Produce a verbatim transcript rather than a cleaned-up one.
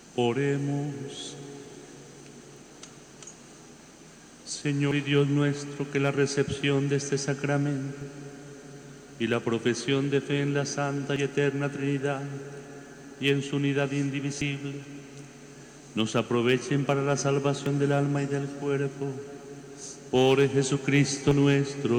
Oremos. Señor y Dios nuestro, que la recepción de este sacramento y la profesión de fe en la Santa y Eterna Trinidad y en su unidad indivisible nos aprovechen para la salvación del alma y del cuerpo. Por Jesucristo nuestro